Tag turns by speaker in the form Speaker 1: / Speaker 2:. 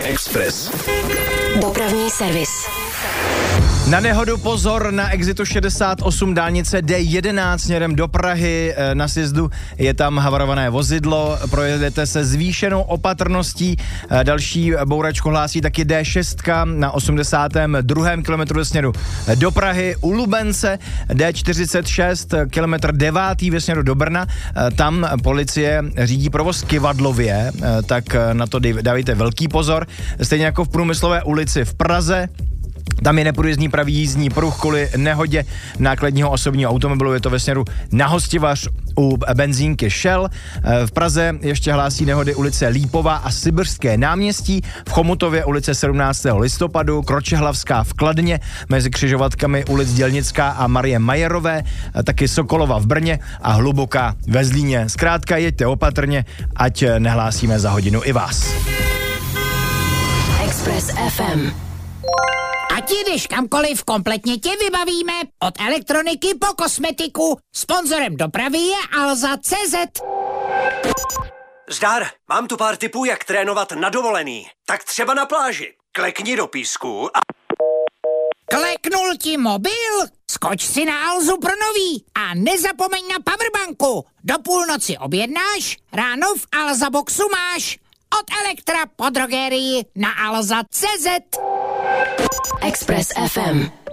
Speaker 1: Express.
Speaker 2: Dopravní servis.
Speaker 3: Na nehodu pozor na exitu 68 dálnice D11 směrem do Prahy. Na sjezdu je tam havarované vozidlo, projedete se zvýšenou opatrností. Další bouračku hlásí taky D6 na 82. kilometru směru do Prahy. U Lubence D46 kilometr 9. ve směru do Brna. Tam policie řídí provoz kyvadlově, tak na to dávejte velký pozor. Stejně jako v Průmyslové ulici v Praze. Tam je neprůjezdný pravý jízdní pruh kvůli nehodě nákladního osobního automobilu, je to ve směru na Hostivař u benzínky Shell. V Praze ještě hlásí nehody ulice Lípová a Sibiřské náměstí, v Chomutově ulice 17. listopadu, Kročehlavská v Kladně, mezi křižovatkami ulic Dělnická a Marie Majerové, taky Sokolova v Brně a Hluboká ve Zlíně. Zkrátka jeďte opatrně, ať nehlásíme za hodinu i vás.
Speaker 2: Express FM.
Speaker 4: Ať jdeš kamkoliv, kompletně tě vybavíme. Od elektroniky po kosmetiku. Sponzorem dopravy je Alza.cz.
Speaker 5: Zdar, mám tu pár tipů, jak trénovat na dovolený. Tak třeba na pláži. Klekni do písku a...
Speaker 4: Kleknul ti mobil? Skoč si na Alzu pro nový a nezapomeň na powerbanku. Do půlnoci objednáš, ráno v Alza Boxu máš. Od Elektra po drogerii na Alza.cz.
Speaker 2: Express FM.